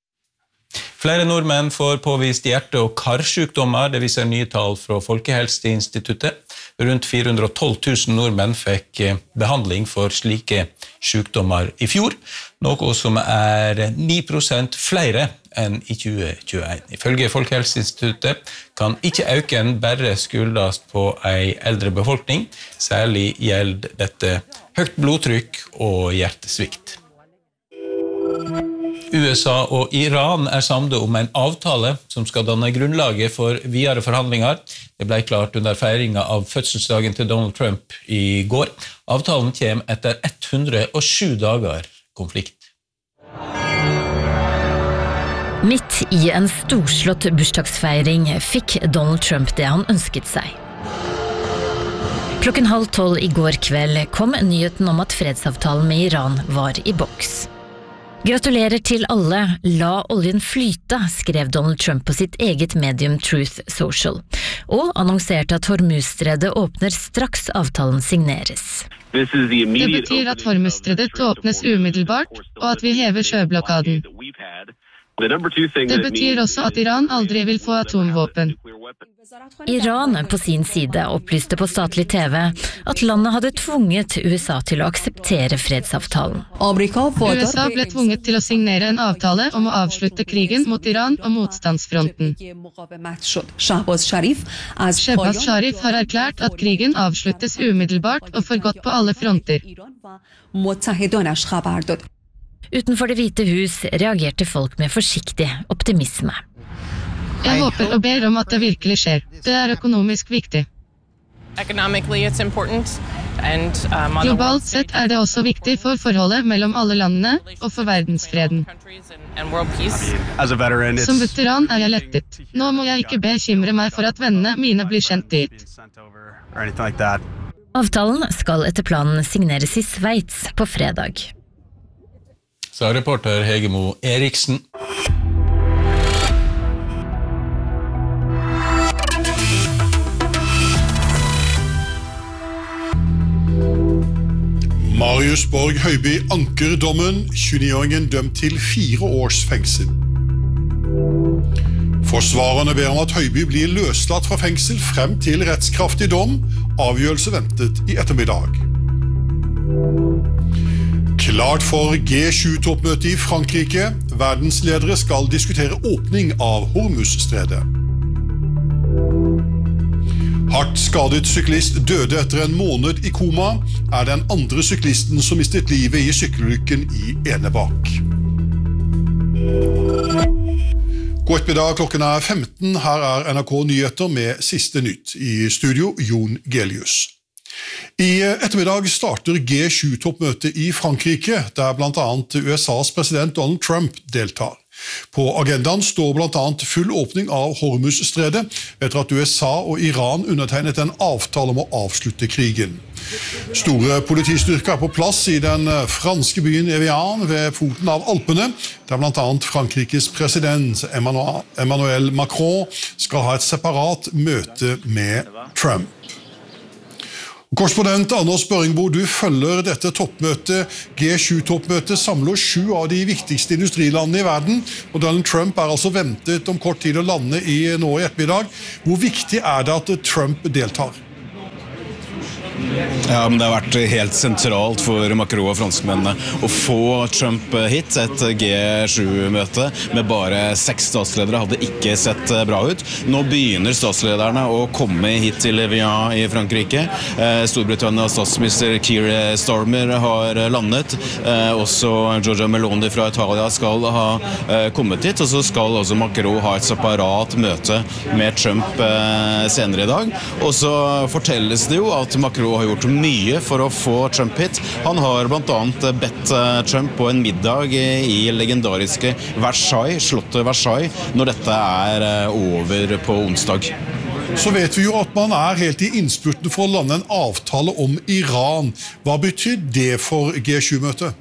Flere nordmenn får påvist hjerte- og karsykdommer, det viser nye tall fra Folkehelseinstituttet. Rundt 412 000 nordmenn fikk behandling for slike sykdommer i fjor, noe som 9% flere enn i 2021. Ifølge Folkehelseinstituttet kan ikke øken bare skyldes på en eldre befolkning, særlig gjelder dette høyt blodtrykk og hjertesvikt. USA og Iran samlet om en avtale som skal danne grunnlaget for videre forhandlinger. Det ble klart under feiringen av fødselsdagen til Donald Trump i går. Avtalen kommer etter 107 dager konflikt. Midt i en storslått bursdagsfeiring fikk Donald Trump det han ønsket seg. Klokken 11:30 i går kveld kom nyheten om at fredsavtalen med Iran var i boks. Gratulerer til alle, la oljen flyte, skrev Donald Trump på sitt eget medium Truth Social, og annonserte at Hormuzstredet åpner straks avtalen signeres. Det betyr at Hormuzstredet åpnes umiddelbart, og at vi hever sjøblokaden. Det betyr også at Iran aldri vil få atomvåpen. Iran på sin side opplyste på statlig TV at landet hadde tvunget USA til å akseptere fredsavtalen. USA ble tvunget til å signere en avtale om å avslutte krigen mot Iran og motstandsfronten. Shehbaz Sharif har erklært at krigen avsluttes umiddelbart og for godt på alle fronter. Utenfor Det hvite hus reagerte folk med forsiktig optimisme. Jeg håper og ber om at det virkelig skjer. Det økonomisk viktig. Globalt sett det også viktig for forholdet mellom alle landene og for verdensfreden. Som veteran jeg lettet. Nå må jeg ikke bekymre meg for at vennene mine blir sendt dit. Avtalen skal etter planen signeres i Sveits på fredag. Sa reporter Hegemo Eriksen. Marius Borg Høiby anker dommen, 29-åringen dømt til 4 års fengsel. Forsvarerne ber om at Høiby blir løslatt fra fengsel frem til rettskraftig dom, avgjørelse ventet i ettermiddag. Klart for G7-toppmøte i Frankrike, verdensledere skal diskutere åpning av Hormuzstredet. Hardt skadet syklist døde etter en måned i koma, den andre syklisten som mistet livet i sykkelulykken i Enebakk. God ettermiddag, klokken 15. Her NRK Nyheter med siste nytt. I studio, Jon Gelius. I ettermiddag starter G7-toppmøtet i Frankrike, der blant annet USAs president Donald Trump deltar. På agendaen står blant annet full åpning av Hormuzstredet etter at USA og Iran undertegnet en avtale om å avslutte krigen. Store politistyrker på plass i den franske byen Evian ved foten av Alpene, der blant annet Frankrikes president Emmanuel Macron skal ha et separat møte med Trump. Korrespondent Anders Børingbo, du følger dette toppmøtet. G7-toppmøtet samler 7 av de viktigste industrilandene i verden, og Donald Trump altså ventet om kort tid å lande nå i ettermiddag. Hvor viktig det at Trump deltar? Ja, men det har vært helt sentralt for Macron og franskmennene å få Trump hit. Et G7-møte med bare 6 statsledere hadde ikke sett bra ut. Nå begynner statslederne å komme hit til Evian i Frankrike. Storbritannias statsminister Keir Starmer har landet. Også Giorgia Meloni fra Italia skal ha kommet hit. Og så skal også Macron ha et separat møte med Trump senere i dag. Og så fortelles det jo at Macron har gjort mye for å få Trump hit. Han har blant annet bedt Trump på en middag i legendariske Versailles, slottet Versailles, når dette over på onsdag. Så vet vi jo at man helt i innspurten for å lande en avtale om Iran. Hva betyr det for G7-møtet?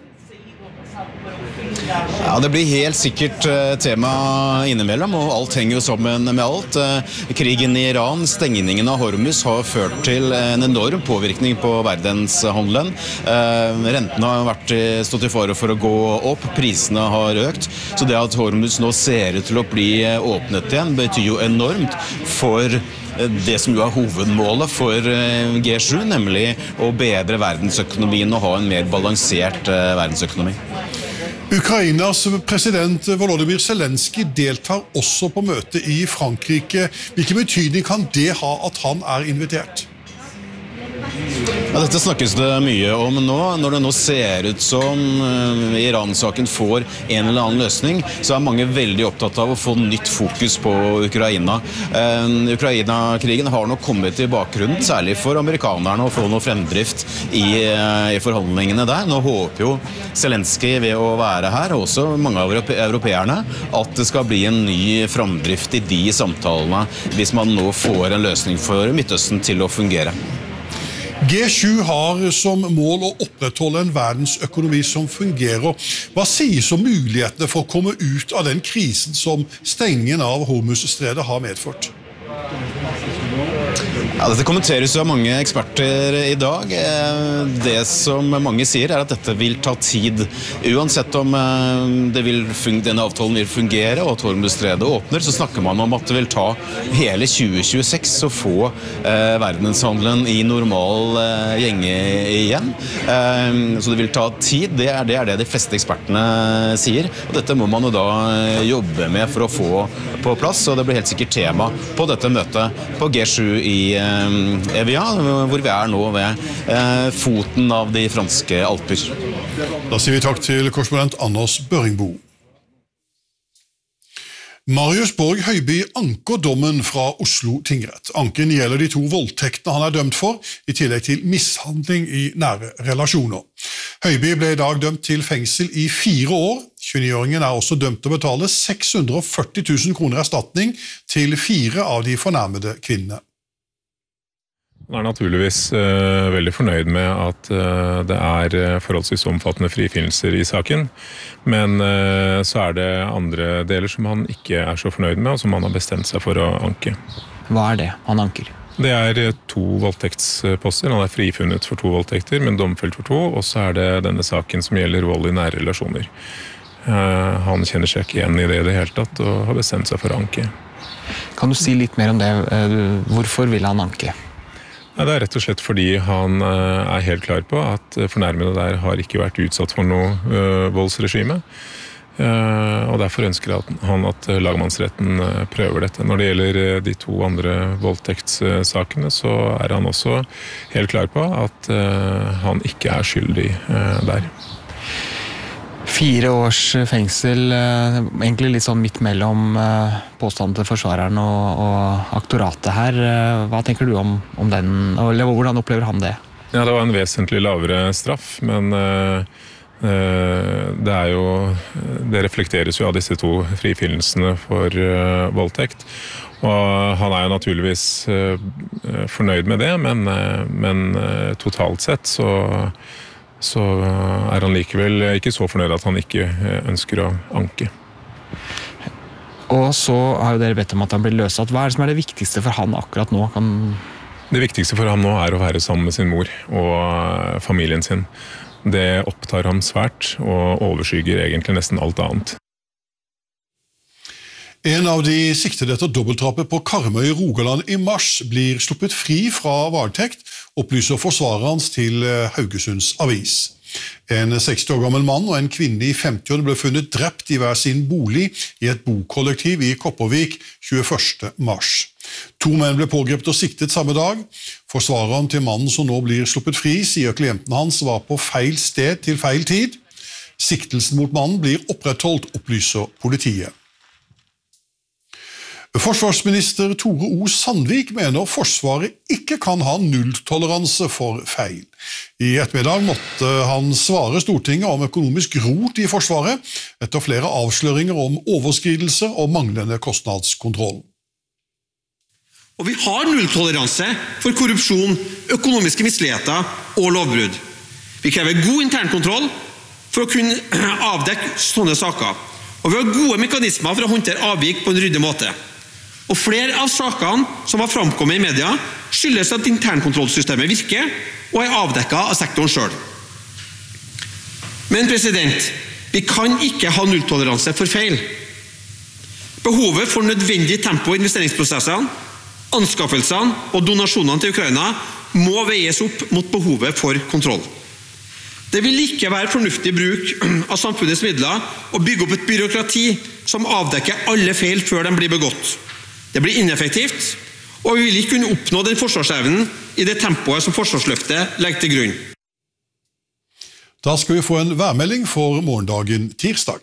Ja, det blir helt sikkert tema innimellom, og alt henger jo sammen med alt. Krigen i Iran, stengningen av Hormuz har ført til en enorm påvirkning på verdenshandelen. Rentene har stått i fare for å gå opp, prisene har økt, så det at Hormuz nå ser ut til å bli åpnet igjen, betyr jo enormt for det som jo hovedmålet for G7, nemlig å bedre verdensøkonomien og ha en mer balansert verdensøkonomi. Ukrainas president Volodymyr Zelensky deltar også på møte i Frankrike. Hvilken betydning kan det ha at han invitert? Ja, dette snakkes det mye om nå. Når det nå ser ut som Iran-saken får en eller annen løsning, så mange veldig opptatt av å få nytt fokus på Ukraina. Ukraina-krigen har nok kommet i bakgrunnen, særlig for amerikanerne, å få noe fremdrift i forhandlingene der. Nå håper jo Zelensky ved å være her, og også mange av europeerne, at det skal bli en ny fremdrift i de samtalene hvis man nå får en løsning for Midtøsten til å fungere. G7 har som mål å opprettholde en verdensøkonomi som fungerer. Hva sies om mulighetene for å komme ut av den krisen som stengingen av Hormuzstredet har medført? Ja, dette kommenteres av mange eksperter i dag. Det som mange sier at dette vil ta tid. Uansett om denne avtalen vil fungere og at Hormuzstredet åpner, så snakker man om at det vil ta hele 2026 å få verdenshandelen i normal gjenge igjen. Så det vil ta tid, det det de fleste ekspertene sier. Og dette må man jo da jobbe med for å få på plass, og det blir helt sikkert tema på dette møtet på G7 i Evian, hvor vi nå ved foten av de franske Alper. Da sier vi takk til korrespondent Anders Børingbo. Marius Borg Høiby anker dommen fra Oslo tingrett. Anken gjelder de 2 voldtektene han dømt for, i tillegg til mishandling i nære relasjoner. Høiby ble i dag dømt til fengsel i 4 år. 29-åringen også dømt å betale 640 000 kroner erstatning til 4 av de fornærmede kvinnene. Han naturligvis veldig fornøyd med at det forholdsvis omfattende frifinnelser i saken, men så det andre deler som han ikke så fornøyd med, og som han har bestemt seg for å anke. Hva det han anker? Det 2 voldtektsposter. Han frifunnet for 2 voldtekter, men domfelt for 2, og så det denne saken som gjelder vold i nære relasjoner. Han kjenner seg ikke igjen i det hele tatt, og har bestemt seg for å anke. Kan du si litt mer om det? Hvorfor vil han anke? Ja, det rett og slett fordi han helt klar på at fornærmede der har ikke vært utsatt for noe voldsregime, og derfor ønsker han at lagmannsretten prøver dette. Når det gjelder de 2 andre voldtektssakene, så han også helt klar på at han ikke skyldig der. 4 års fengsel, egentlig litt sånn midt mellom påstanden til forsvareren og aktoratet her. Hva tenker du om den, eller hvordan opplever han det? Ja, det var en vesentlig lavere straff, men Det reflekteres jo av disse 2 frifinnelsene for voldtekt. Og han jo naturligvis fornøyd med det, men totalt sett så han likevel ikke så fornøyd at han ikke ønsker å anke. Og så har jo dere bedt om at han blir løslatt. Hva det som det viktigste for han akkurat nå? Det viktigste for ham nå å være sammen med sin mor og familien sin. Det opptar ham svært og overskygger egentlig nesten alt annet. En av de siktede etter dobbeltdrapet på Karmøy i Rogaland i mars blir sluppet fri fra varetekt, opplyser forsvarer hans til Haugesunds Avis. En 60 år gammel mann og en kvinne i 50-årene ble funnet drept i hver sin bolig i et bokollektiv i Kopervik 21. mars. 2 menn ble pågrepet og siktet samme dag. Forsvareren til mannen som nå blir sluppet fri, sier klienten hans var på feil sted til feil tid. Siktelsen mot mannen blir opprettholdt, opplyser politiet. Forsvarsminister Tore O. Sandvik mener Forsvaret ikke kan ha nulltoleranse for feil. I ettermiddag måtte han svare Stortinget om økonomisk rot i Forsvaret etter flere avsløringer om overskridelser og manglende kostnadskontroll. Og vi har nulltoleranse for korrupsjon, økonomiske misligheter og lovbrudd. Vi krever god internkontroll for å kunne avdekke sånne saker. Og vi har gode mekanismer for å håndtere avvik på en ryddig måte. Og flere av sakene som har framkommet i media skyldes at internkontrollsystemet virker og avdekket av sektoren selv. Men vi kan ikke ha nulltoleranse for feil. Behovet for nødvendig tempo i investeringsprosessene, anskaffelsene og donasjonene til Ukraina må veies opp mot behovet for kontroll. Det vil ikke være fornuftig bruk av samfunnets midler å bygge opp et byråkrati som avdekker alle feil før de blir begått. Det blir ineffektivt, og vi vil ikke kunne oppnå den forsvarsevnen i det tempoet som Forsvarsløftet legger til grunn. Da skal vi få en værmelding for morgendagen tirsdag.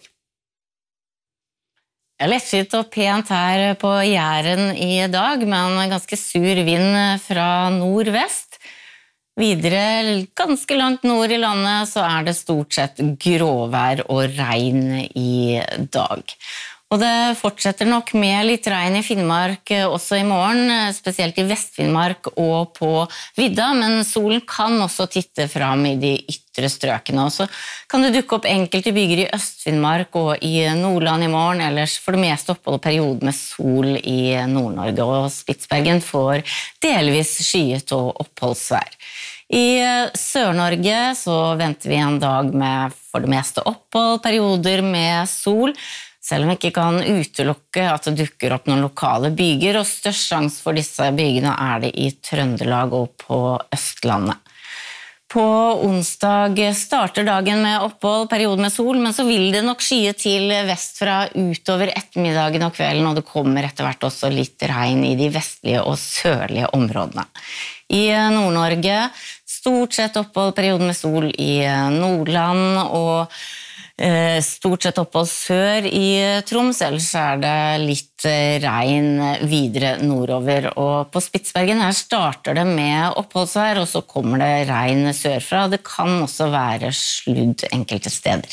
Lettvint og pent her på Jæren i dag, men ganske sur vind fra nordvest. Videre ganske langt nord i landet så det stort sett gråvær og regn i dag. Og det fortsetter nok med litt regn i Finnmark også i morgen, spesielt i Vest-Finnmark og på vidda, men solen kan også titte fram i de ytre strøkene. Og så kan det dukke opp enkelte bygger i Øst-Finnmark og i Nordland i morgen, ellers for det meste opphold og periode med sol i Nord-Norge, og Spitsbergen får delvis skyet og oppholdsvær. I Sør-Norge så venter vi en dag med for det meste opphold, perioder med sol, selv om vi ikke kan utelukke at det dukker opp noen lokale byger, og størst sjans for disse bygene det i Trøndelag og på Østlandet. På onsdag starter dagen med opphold, periode med sol, men så vil det nok skye til vestfra utover ettermiddagen og kvelden, og det kommer etter hvert også litt regn i de vestlige og sørlige områdene. I Nord-Norge stort sett opphold, periode med sol i Nordland, og stort sett opphold sør i Troms, ellers det litt regn videre nordover. Og på Spitsbergen her starter det med oppholdsvær, og så kommer det regn sørfra. Det kan også være sludd enkelte steder.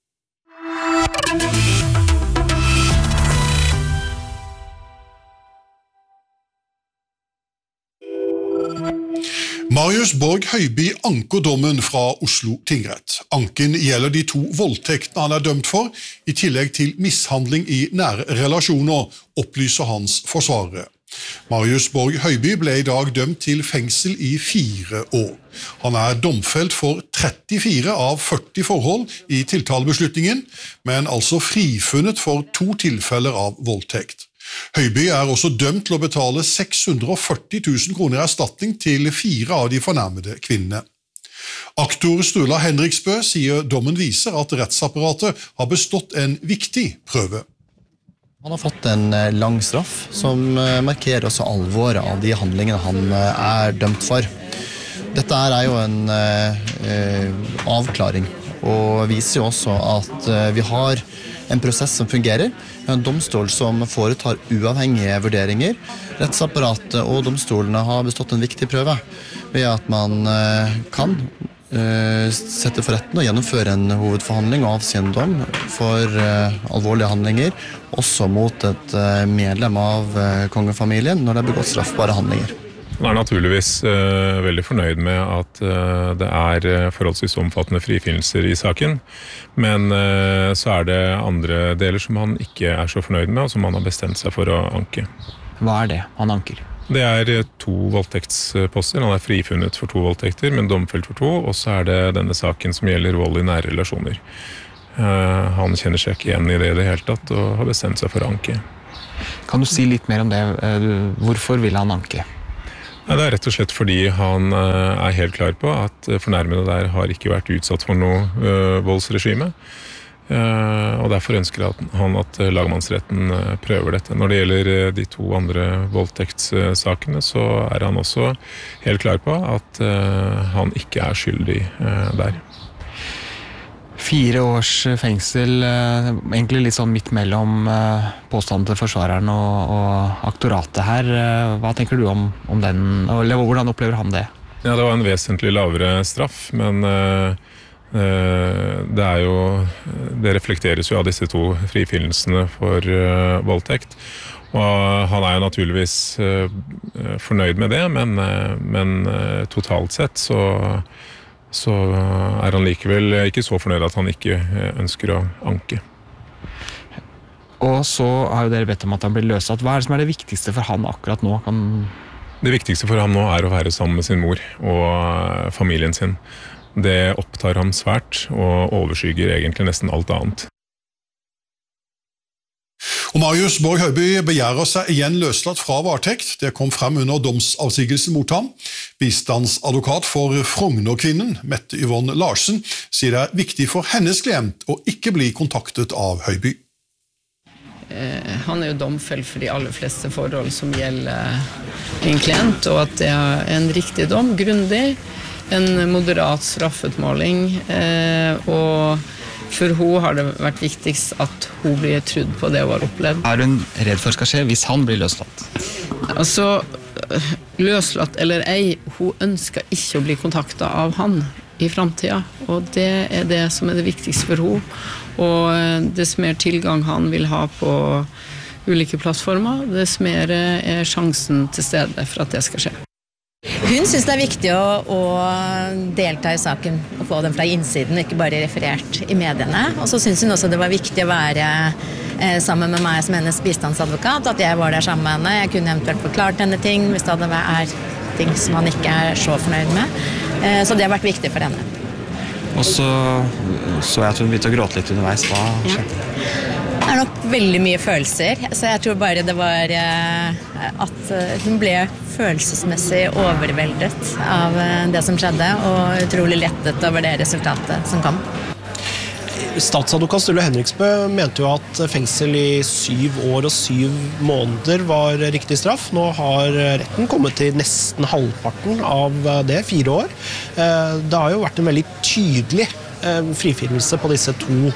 Marius Borg Høiby anker dommen fra Oslo tingrett. Anken gjelder de 2 voldtektene han dømt for, i tillegg til mishandling i nære relasjoner, opplyser hans forsvarere. Marius Borg Høiby ble i dag dømt til fengsel i 4 år. Han domfelt for 34 av 40 forhold i tiltalebeslutningen, men altså frifunnet for 2 tilfeller av voldtekt. Høiby også dømt til å betale 640 000 kroner i erstatning til 4 av de fornærmede kvinnene. Aktor Sturla Henriksbø sier dommen viser at rettsapparatet har bestått en viktig prøve. Han har fått en lang straff som markerer også alvoret av de handlingene han dømt for. Dette jo en avklaring, og viser jo også at vi har en prosess som fungerer, en domstol som foretar uavhengige vurderinger. Rettsapparatet og domstolene har bestått en viktig prøve ved at man kan sette for retten og gjennomføre en hovedforhandling og avsi en dom for alvorlige handlinger, også mot et medlem av kongefamilien når det begått straffbare handlinger. Han naturligvis veldig fornøyd med at det forholdsvis omfattende frifinnelser i saken, men så det andre deler som han ikke så fornøyd med, og som han har bestemt seg for å anke. Hva det han anker? Det 2 voldtektsposter. Han frifunnet for 2 voldtekter, men domfelt for 2, og så det denne saken som gjelder vold i nære relasjoner. Han kjenner seg ikke igjen i det hele tatt, og har bestemt seg for å anke. Kan du si litt mer om det? Hvorfor vil han anke? Det rett og slett fordi han helt klar på at fornærmede der har ikke vært utsatt for noe voldsregime, og derfor ønsker han at lagmannsretten prøver dette. Når det gjelder de 2 andre voldtektssakene, så han også helt klar på at han ikke skyldig der. 4 års fengsel, egentlig litt sånn midt mellom påstanden til forsvareren og aktoratet her. Hva tenker du om den, eller hvordan opplever han det? Ja, det var en vesentlig lavere straff, men det reflekteres jo av disse 2 frifinnelsene for voldtekt. Og han jo naturligvis fornøyd med det, men totalt sett så han likevel ikke så fornøyd at han ikke ønsker å anke. Og så har jo dere bedt om at han blir løslatt. Hva det som det viktigste for han akkurat nå? Det viktigste for ham nå å være sammen med sin mor og familien sin. Det opptar ham svært og overskygger egentlig nesten alt annet. Og Marius Borg Høiby begjærer seg igjen løslatt fra varetekt. Det kom frem under domsavsigelsen mot ham. Bistandsadvokat for Frogner-kvinnen, Mette Yvonne Larsen, sier det viktig for hennes klient å ikke bli kontaktet av Høiby. Han jo domfelt for de aller fleste forhold som gjelder min klient, og at det en riktig dom, grundig, en moderat straffutmåling, og for hun har det vært viktigst at hun blir trudd på det hun har opplevd. Hun redd for skal skje hvis han blir løslatt? Altså, løslatt eller ei, hun ønsker ikke å bli kontaktet av han i fremtiden, og det det som det viktigste for hun. Og dess mer tilgang han vil ha på ulike plattformer, dess mer sjansen til stede for at det skal skje. Hun synes det viktig å delta i saken og få den fra innsiden, ikke bare referert i mediene. Og så synes hun også det var viktig å være sammen med meg som hennes bistandsadvokat, at jeg var der sammen med henne. Jeg kunne eventuelt forklart henne ting hvis det ting som han ikke så fornøyd med. Så det har vært viktig for henne. Og så jeg at hun begynte å gråte litt underveis. Hva skjedde? Det nok veldig mye følelser, så jeg tror bare det var at hun ble følelsesmessig overveldet av det som skjedde, og utrolig lettet over det resultatet som kom. Statsadvokat Sturle Henriksbø mente jo at fengsel i 7 år og 7 måneder var riktig straff. Nå har retten kommet til nesten halvparten av det, 4 år. Det har jo vært en veldig tydelig frifinnelse på disse 2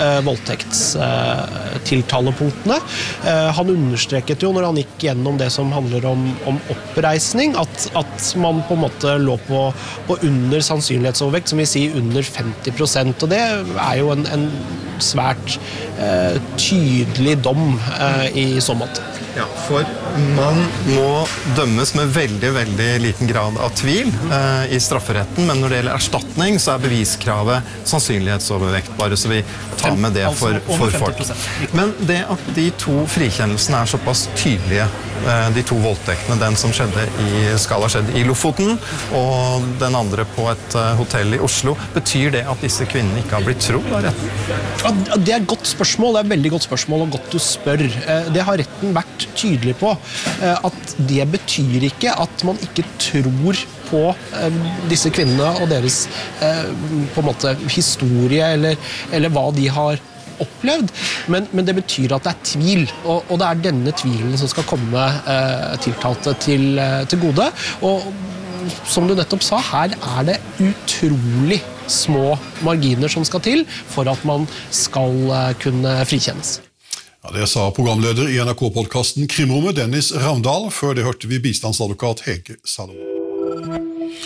voldtektstiltalepunktene. Han understreket jo når han gikk gjennom det som handler om oppreisning, at man på en måte lå på under sannsynlighetsovervekt, som vil si under 50%, og det jo en svært tydelig dom i så måte. Ja, for man må dømmes med veldig, veldig liten grad av tvil i strafferetten, men når det gjelder erstatning, så beviskravet sannsynlighetsovervekt, bare så vi tar med det for folk. Men det at de 2 frikjennelsene såpass tydelige, de 2 voldtektene, den som skal ha skjedd i Lofoten, og den andre på et hotell i Oslo, betyr det at disse kvinnene ikke har blitt trodd av retten? Ja, det et godt spørsmål, det et veldig godt spørsmål, og godt du spør. Det har retten vært tydelig på, at det betyr ikke at man ikke tror på disse kvinnene og deres på en måte historie eller hva de har opplevd, men det betyr at det tvil, og det denne tvilen som skal komme tiltalte til gode. Og som du nettopp sa, her det utrolig små marginer som skal til for at man skal kunne frikjennes. Ja, det sa programleder i NRK-podcasten Krimrommet, Dennis Ravndal. Før det hørte vi bistandsadvokat Hege Salomon.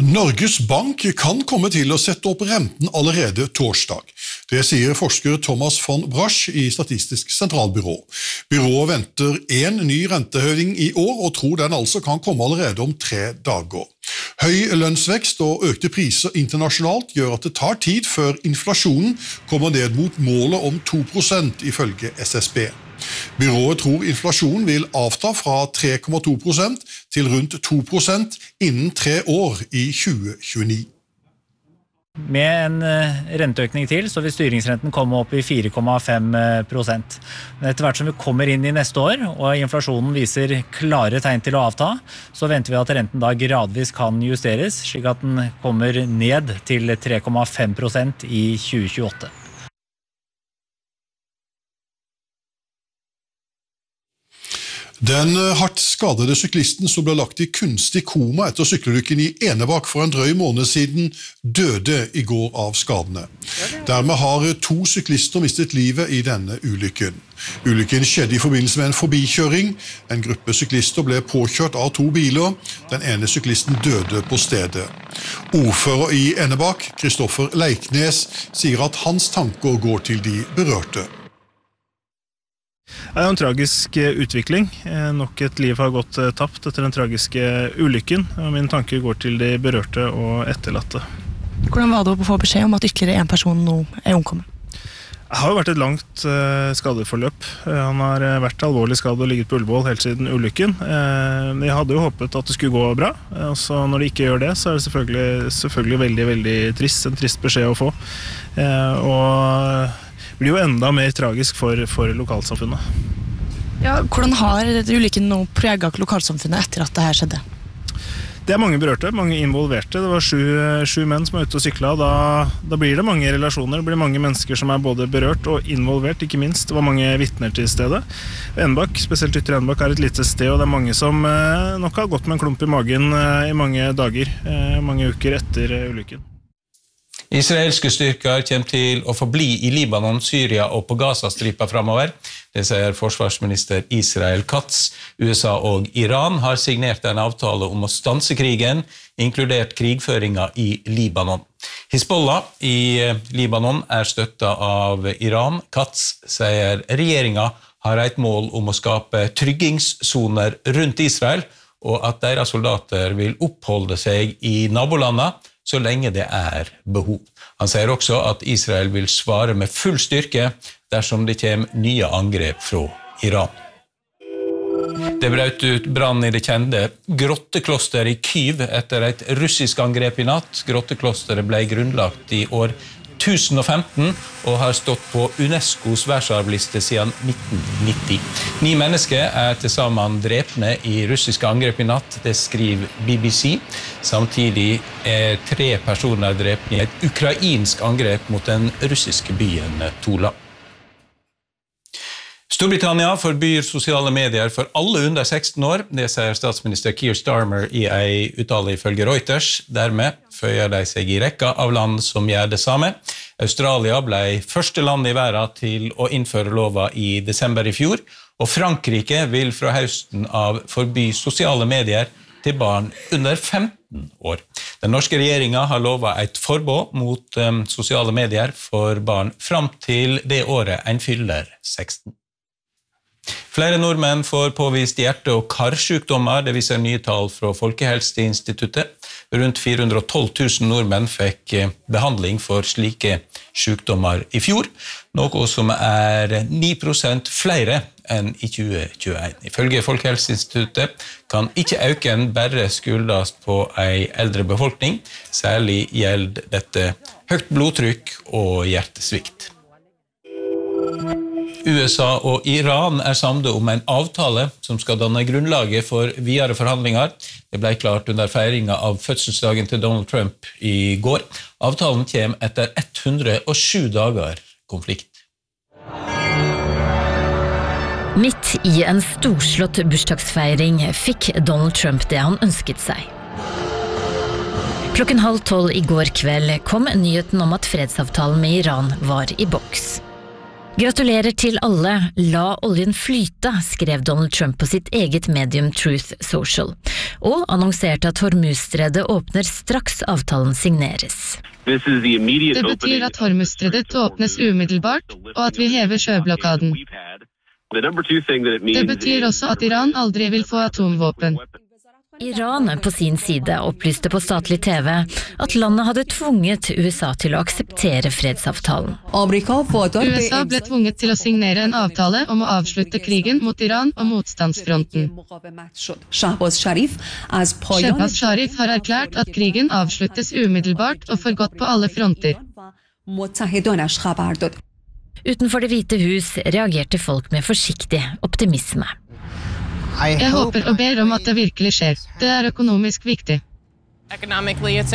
Norges Bank kan komme til å sette opp renten allerede torsdag. Det sier forsker Thomas von Brasch i Statistisk sentralbyrå. Byrået venter en ny rentehøyning i år, og tror den altså kan komme allerede om 3 dager. Høy lønnsvekst og økte priser internasjonalt gjør at det tar tid før inflasjonen kommer ned mot målet om 2% ifølge SSB. Byrået tror inflasjonen vil avta fra 3,2% til rundt 2% innen 3 år i 2029. Med en renteøkning til, så vil styringsrenten komme opp i 4,5%. Men etter hvert som vi kommer inn i neste år, og inflasjonen viser klare tegn til å avta, så venter vi at renten da gradvis kan justeres, slik at den kommer ned til 3,5% i 2028. Den hardt skadede syklisten som ble lagt i kunstig koma etter sykkelulykken i Enebakk for en drøy måned siden, døde i går av skadene. Dermed har 2 syklister mistet livet i denne ulykken. Ulykken skjedde i forbindelse med en forbikjøring. En gruppe syklister ble påkjørt av 2 biler. Den ene syklisten døde på stedet. Ordfører i Enebakk, Kristoffer Leiknes, sier at hans tanker går til de berørte. Det en tragisk utvikling. Nok et liv har gått tapt etter den tragiske ulykken. Mine tanker går til de berørte og etterlatte. Hvordan var det å få beskjed om at ytterligere en person nå omkommet? Det har jo vært et langt skadeforløp. Han har vært alvorlig skadet og ligget på Ullevål helt siden ulykken. Jeg hadde jo håpet at det skulle gå bra. Så når det ikke gjør det, så det selvfølgelig veldig, veldig trist. En trist beskjed å få. Og det blir jo enda mer tragisk for lokalsamfunnet. Ja, hvordan har ulykken nå preget lokalsamfunnet etter at dette skjedde? Det mange berørte, mange involverte. Det var 7 menn som var ute og syklet. Da blir det mange relasjoner, det blir mange mennesker som både berørt og involvert, ikke minst. Det var mange vittner til stedet. Enebakk, spesielt Ytre Enebakk, et lite sted, og det mange som nok har gått med en klump i magen i mange dager, mange uker etter ulykken. Israelske styrker kommer til å forbli i Libanon, Syria og på Gazastripa fremover. Det sier forsvarsminister Israel Katz. USA og Iran har signert en avtale om å stanse krigen, inkludert krigføringa i Libanon. Hizbollah i Libanon støttet av Iran. Katz sier regjeringa har et mål om å skape tryggingssoner rundt Israel, og at deres soldater vil oppholde seg i nabolandene så lenge det behov. Han sier også at Israel vil svare med full styrke dersom det kommer nye angrep fra Iran. Det brøt ut brann i det kjente grotteklosteret i Kyiv etter et russisk angrep i natt. Grotteklosteret ble grunnlagt i år 1015 og har stått på UNESCOs verdensarvliste siden 1990. 9 mennesker til sammen drepne i russiske angrep i natt, det skriver BBC. Samtidig 3 personer drepne i et ukrainsk angrep mot den russiske byen Tula. Storbritannia forbyr sosiale medier for alle under 16 år, det sier statsminister Keir Starmer i en uttale ifølge Reuters. Dermed føyer de seg i rekka av land som gjør det samme. Australia ble første land i verden til å innføre lova i desember i fjor, og Frankrike vil fra høsten av forby sosiale medier til barn under 15 år. Den norske regjeringen har lovet et forbud mot sosiale medier for barn fram til det året en fyller 16. Flere nordmenn får påvist hjerte- og karsykdommer, det viser nye tall fra Folkehelseinstituttet. Rundt 412 000 nordmenn fikk behandling for slike sykdommer i fjor, noe som 9% flere enn i 2021. Ifølge Folkehelseinstituttet kan ikke øken bare skyldes på en eldre befolkning, særlig gjelder dette høyt blodtrykk og hjertesvikt. USA og Iran samlet om en avtale som skal danne grunnlaget for videre forhandlinger. Det ble klart under feiringen av fødselsdagen til Donald Trump i går. Avtalen kommer etter 107 dager konflikt. Midt i en storslått bursdagsfeiring fikk Donald Trump det han ønsket seg. 11:30 i går kveld kom nyheten om at fredsavtalen med Iran var i boks. Gratulerer til alle, la oljen flyte, skrev Donald Trump på sitt eget medium Truth Social, og annonserte at Hormuzstredet åpner straks avtalen signeres. Det betyr at Hormuzstredet åpnes umiddelbart, og at vi hever sjøblokaden. Det betyr også at Iran aldri vil få atomvåpen. Iran på sin side opplyste på statlig TV at landet hadde tvunget USA til å akseptere fredsavtalen. USA ble tvunget til å signere en avtale om å avslutte krigen mot Iran og motstandsfronten. Shahbaz Sharif har erklært at krigen avsluttes umiddelbart og for godt på alle fronter. Utenfor Det hvite hus reagerte folk med forsiktig optimisme. Jeg håper og ber om at det virkelig skjer. Det er økonomisk viktig.